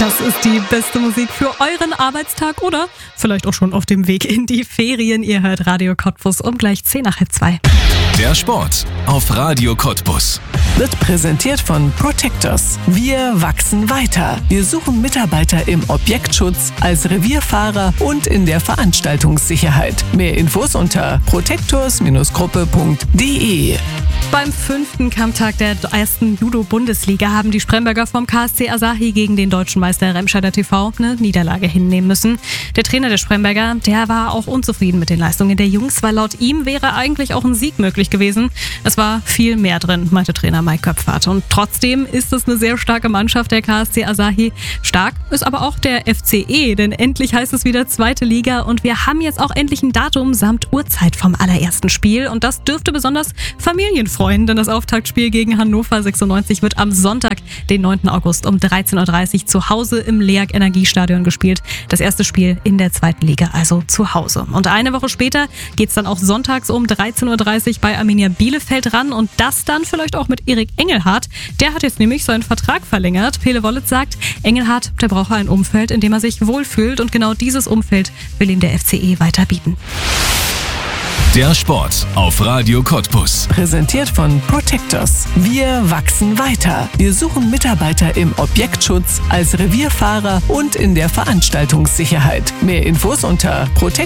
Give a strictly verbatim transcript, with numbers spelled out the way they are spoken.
Das ist die beste Musik für euren Arbeitstag oder vielleicht auch schon auf dem Weg in die Ferien. Ihr hört Radio Cottbus um gleich zehn nach halb zwei. Der Sport auf Radio Cottbus wird präsentiert von Protectors. Wir wachsen weiter. Wir suchen Mitarbeiter im Objektschutz, als Revierfahrer und in der Veranstaltungssicherheit. Mehr Infos unter protectors Gruppe punkt de. Beim fünften Kampftag der ersten Judo-Bundesliga haben die Spremberger vom K S C Asahi gegen den deutschen Meister Remscheider T V eine Niederlage hinnehmen müssen. Der Trainer der Spremberger, der war auch unzufrieden mit den Leistungen der Jungs, weil laut ihm wäre eigentlich auch ein Sieg möglich gewesen. Es war viel mehr drin, meinte Trainer Mike Köpfert. Und trotzdem ist es eine sehr starke Mannschaft, der K S C Asahi. Stark ist aber auch der F C E, denn endlich heißt es wieder zweite Liga und wir haben jetzt auch endlich ein Datum samt Uhrzeit vom allerersten Spiel und das dürfte besonders Familien freuen, denn das Auftaktspiel gegen Hannover sechsundneunzig wird am Sonntag, den neunten August um dreizehn Uhr dreißig zu Hause im LEAG Energiestadion gespielt. Das erste Spiel in der zweiten Liga, also zu Hause. Und eine Woche später geht es dann auch sonntags um dreizehn Uhr dreißig bei Arminia Bielefeld ran und das dann vielleicht auch mit Erik Engelhardt. Der hat jetzt nämlich seinen Vertrag verlängert. Pele Wollitz sagt, Engelhardt, der braucht ein Umfeld, in dem er sich wohlfühlt und genau dieses Umfeld will ihm der F C E weiter bieten. Der Sport auf Radio Cottbus. Präsentiert von Protectors. Wir wachsen weiter. Wir suchen Mitarbeiter im Objektschutz, als Revierfahrer und in der Veranstaltungssicherheit. Mehr Infos unter protectors